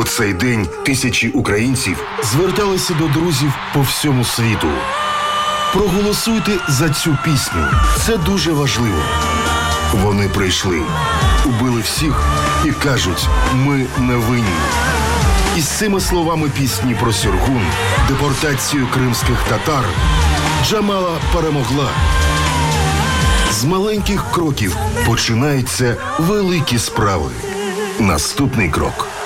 У цей день тисячі українців зверталися до друзів по всьому світу. Проголосуйте за цю пісню. Це дуже важливо. Вони прийшли, убили всіх і кажуть, ми не винні. Із цими словами пісні про Сюргун, депортацію кримських татар, Джамала перемогла. З маленьких кроків починаються великі справи. Наступний крок –